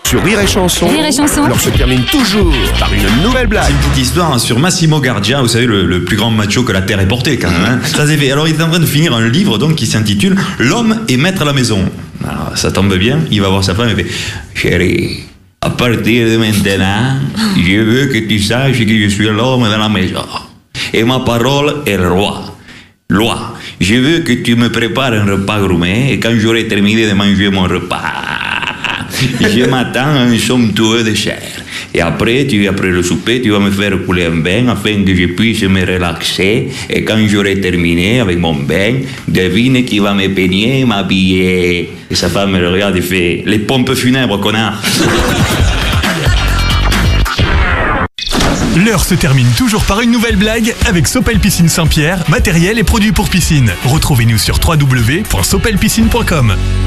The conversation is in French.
Sur Rire et Chanson, Rire et Chanson. l'heure se termine toujours par une nouvelle blague. C'est une petite histoire sur Massimo Gardia, vous savez, le plus grand macho que la Terre ait porté quand même. Hein. Ça s'est fait. Alors il est en train de finir un livre donc qui s'intitule L'homme est maître à la maison. Alors, ça tombe bien, il va voir sa femme et fait Chérie, à partir de maintenant, je veux que tu saches que je suis l'homme de la maison. Et ma parole est loi. Je veux que tu me prépares un repas gourmet et quand j'aurai terminé de manger mon repas, je m'attends à un somptueux dessert. Et après le souper, tu vas me faire couler un bain afin que je puisse me relaxer. Et quand j'aurai terminé avec mon bain, devine qui va me peigner et m'habiller. Et sa femme me regarde et fait « Les pompes funèbres, connard !» L'heure se termine toujours par une nouvelle blague avec Sopel Piscine Saint-Pierre, matériel et produits pour piscine. Retrouvez-nous sur www.sopelpiscine.com.